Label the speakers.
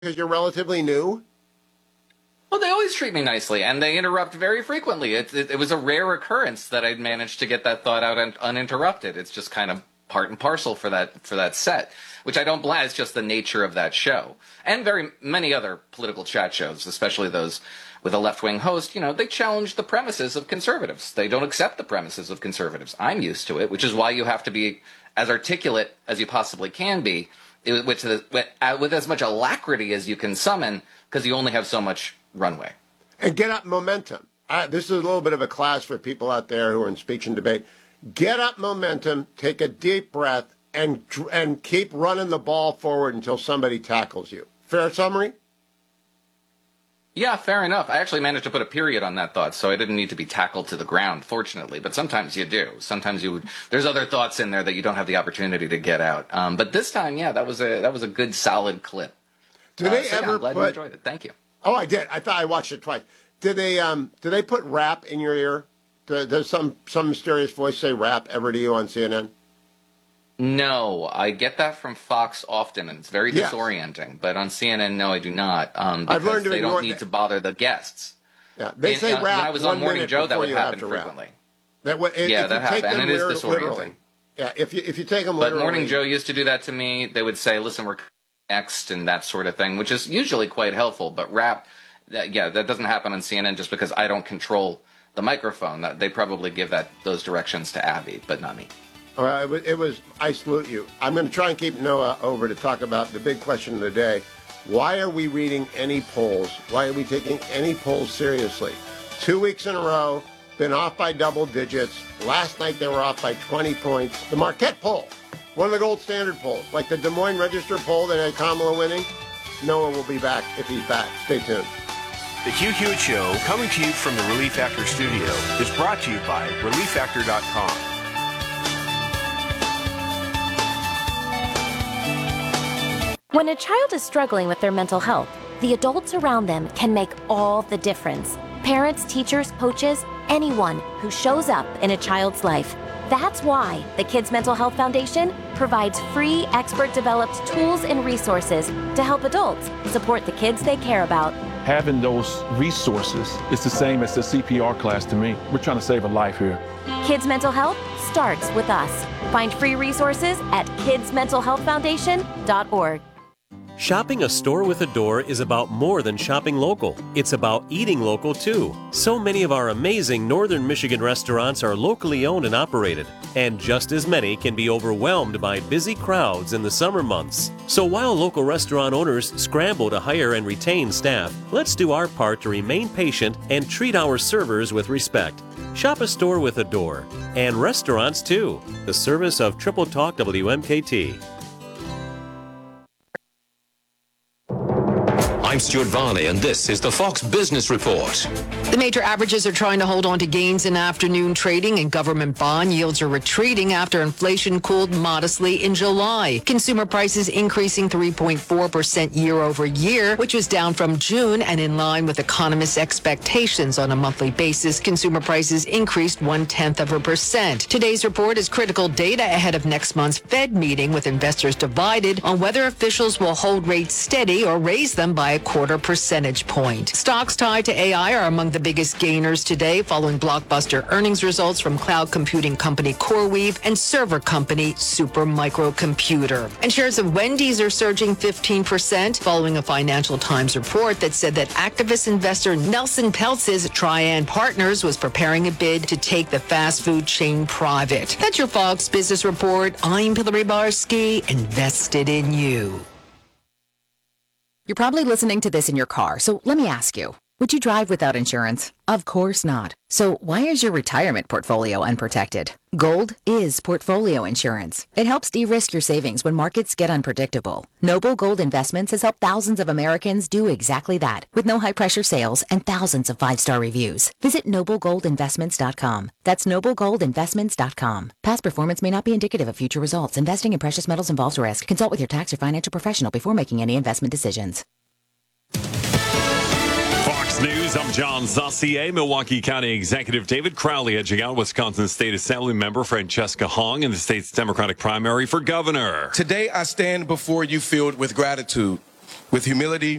Speaker 1: because you're relatively new?
Speaker 2: Well, they always treat me nicely, and they interrupt very frequently. It was a rare occurrence that I'd managed to get that thought out uninterrupted. It's just kind of part and parcel for that set, which I don't blame. It's just the nature of that show. And very many other political chat shows, especially those with a left-wing host, they challenge the premises of conservatives. They don't accept the premises of conservatives. I'm used to it, which is why you have to be as articulate as you possibly can be, with as much alacrity as you can summon, because you only have so much runway.
Speaker 1: And get up momentum. This is a little bit of a class for people out there who are in speech and debate. Get up momentum, take a deep breath, and keep running the ball forward until somebody tackles you. Fair summary?
Speaker 2: Yeah, fair enough. I actually managed to put a period on that thought, so I didn't need to be tackled to the ground, fortunately. But sometimes you do. Sometimes there's other thoughts in there that you don't have the opportunity to get out. But this time, yeah, that was a good, solid clip.
Speaker 1: I'm glad
Speaker 2: you enjoyed it. Thank you.
Speaker 1: Oh, I did. I thought I watched it twice. Did they put rap in your ear? Does some mysterious voice say rap ever to you on CNN?
Speaker 2: No, I get that from Fox often, and it's very disorienting. But on CNN, no, I do not.
Speaker 1: I've learned
Speaker 2: they don't need to bother the guests.
Speaker 1: Yeah, they say rap.
Speaker 2: When I was on Morning Joe, that would happen
Speaker 1: frequently.
Speaker 2: That happened, and it is disorienting.
Speaker 1: Literally. Yeah, if you take them literally.
Speaker 2: But Morning Joe used to do that to me. They would say, "Listen, we're next," and that sort of thing, which is usually quite helpful. But rap, that doesn't happen on CNN just because I don't control the microphone. They probably give those directions to Abby, but not me.
Speaker 1: All right, I salute you. I'm going to try and keep Noah over to talk about the big question of the day. Why are we reading any polls? Why are we taking any polls seriously? 2 weeks in a row, been off by double digits. Last night they were off by 20 points. The Marquette poll, one of the gold standard polls, like the Des Moines Register poll that had Kamala winning. Noah will be back if he's back. Stay tuned.
Speaker 3: The Hugh Hewitt Show, coming to you from the Relief Factor studio, is brought to you by ReliefFactor.com.
Speaker 4: When a child is struggling with their mental health, the adults around them can make all the difference. Parents, teachers, coaches, anyone who shows up in a child's life. That's why the Kids Mental Health Foundation provides free, expert-developed tools and resources to help adults support the kids they care about.
Speaker 5: Having those resources is the same as the CPR class to me. We're trying to save a life here.
Speaker 4: Kids Mental Health starts with us. Find free resources at kidsmentalhealthfoundation.org.
Speaker 6: Shopping a store with a door is about more than shopping local. It's about eating local too. So many of our amazing Northern Michigan restaurants are locally owned and operated, and just as many can be overwhelmed by busy crowds in the summer months. So while local restaurant owners scramble to hire and retain staff, let's do our part to remain patient and treat our servers with respect. Shop a store with a door, and restaurants too. The service of Triple Talk WMKT.
Speaker 7: I'm Stuart Varney, and this is the Fox Business Report.
Speaker 8: The major averages are trying to hold on to gains in afternoon trading, and government bond yields are retreating after inflation cooled modestly in July. Consumer prices increasing 3.4% year over year, which was down from June and in line with economists' expectations. On a monthly basis, consumer prices increased 0.1%. Today's report is critical data ahead of next month's Fed meeting, with investors divided on whether officials will hold rates steady or raise them by a quarter percentage point. Stocks tied to AI are among the biggest gainers today, following blockbuster earnings results from cloud computing company CoreWeave and server company Supermicro Computer. And shares of Wendy's are surging 15%, following a Financial Times report that said that activist investor Nelson Peltz's Trian Partners was preparing a bid to take the fast food chain private. That's your Fox Business Report. I'm Hillary Barsky, invested in you.
Speaker 9: You're probably listening to this in your car, so let me ask you, would you drive without insurance? Of course not. So why is your retirement portfolio unprotected? Gold is portfolio insurance. It helps de-risk your savings when markets get unpredictable. Noble Gold Investments has helped thousands of Americans do exactly that, with no high-pressure sales and thousands of 5-star reviews. Visit noblegoldinvestments.com. That's noblegoldinvestments.com. Past performance may not be indicative of future results. Investing in precious metals involves risk. Consult with your tax or financial professional before making any investment decisions.
Speaker 10: Fox News, I'm John Zassier. Milwaukee County Executive David Crowley edging out Wisconsin State Assembly member Francesca Hong in the state's Democratic primary for governor.
Speaker 11: Today I stand before you filled with gratitude With humility,